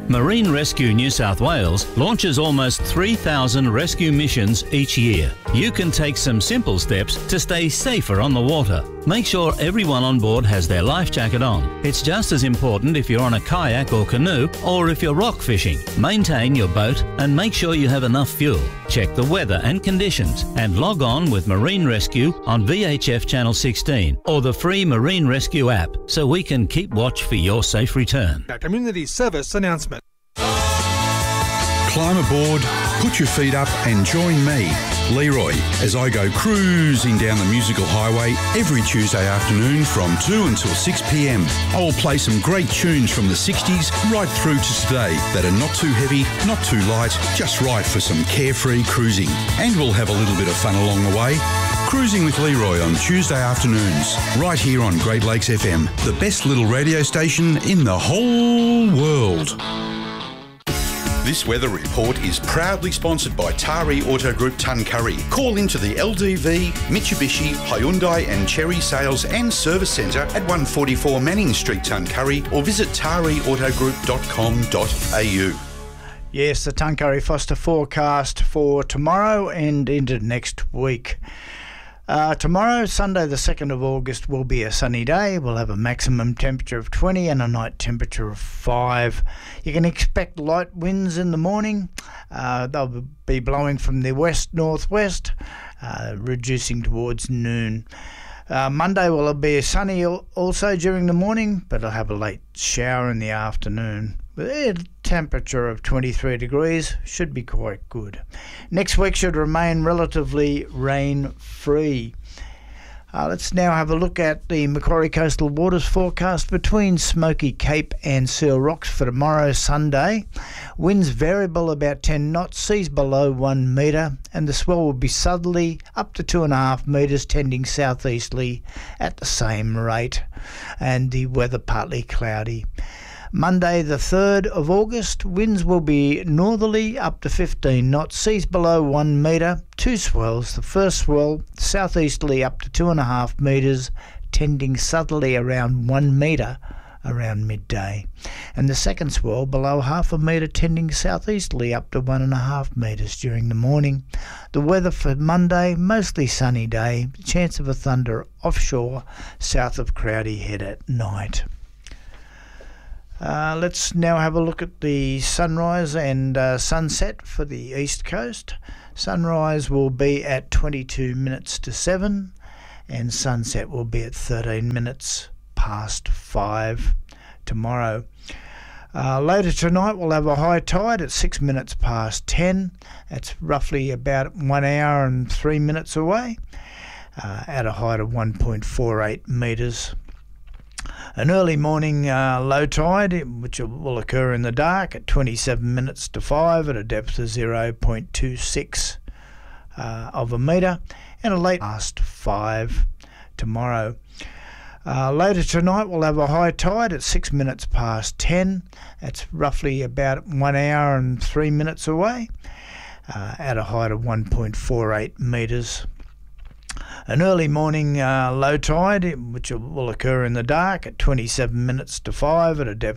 Marine Rescue New South Wales launches almost 3,000 rescue missions each year. You can take some simple steps to stay safer on the water. Make sure everyone on board has their life jacket on. It's just as important if you're on a kayak or canoe or if you're rock fishing. Maintain your boat and make sure you have enough fuel. Check the weather and conditions and log on with Marine Rescue on VHF Channel 16 or the free Marine Rescue app so we can keep watch for your safe return. A community service announcement. Climb aboard, put your feet up and join me, Leroy, as I go cruising down the musical highway every Tuesday afternoon from 2 until 6 p.m. I will play some great tunes from the 60s right through to today that are not too heavy, not too light, just right for some carefree cruising. And we'll have a little bit of fun along the way. Cruising with Leroy on Tuesday afternoons, right here on Great Lakes FM, the best little radio station in the whole world. This weather report is proudly sponsored by Tari Auto Group Tuncurry. Call into the LDV, Mitsubishi, Hyundai and Chery Sales and Service Centre at 144 Manning Street, Tuncurry, or visit tariautogroup.com.au. Yes, the Tuncurry Foster forecast for tomorrow and into next week. Tomorrow, Sunday the 2nd of August, will be a sunny day. We'll have a maximum temperature of 20 and a night temperature of 5. You can expect light winds in the morning. They'll be blowing from the west-northwest, reducing towards noon. Monday will be sunny also during the morning, but it'll have a late shower in the afternoon. A temperature of 23 degrees should be quite good. Next week should remain relatively rain-free. Let's now have a look at the Macquarie Coastal Waters forecast between Smoky Cape and Seal Rocks for tomorrow, Sunday. Winds variable about 10 knots, seas below 1 metre, and the swell will be southerly up to 2.5 metres, tending southeasterly at the same rate, and the weather partly cloudy. Monday the 3rd of August, winds will be northerly up to 15 knots, seas below 1 metre, 2 swells. The first swell southeasterly up to 2.5 metres, tending southerly around 1 metre around midday. And the second swell below 0.5 metre, tending southeasterly up to 1.5 metres during the morning. The weather for Monday, mostly sunny day, chance of a thunder offshore south of Crowdy Head at night. Let's now have a look at the sunrise and sunset for the east coast. Sunrise will be at 22 minutes to 7 and sunset will be at 13 minutes past 5 tomorrow. Later tonight we'll have a high tide at 6 minutes past 10. That's roughly about 1 hour and 3 minutes away at a height of 1.48 metres. An early morning low tide, which will occur in the dark at 27 minutes to 5 at a depth of 0.26 of a metre, and a late past 5 tomorrow. Later tonight we'll have a high tide at 6 minutes past 10. That's roughly about 1 hour and 3 minutes away at a height of 1.48 metres. An early morning low tide, which will occur in the dark at 27 minutes to 5 at a depth